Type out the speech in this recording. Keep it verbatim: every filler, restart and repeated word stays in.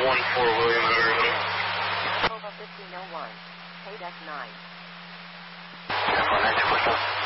one four William Avenue. Over fifteen oh one. K-Deck nine. That's one, that's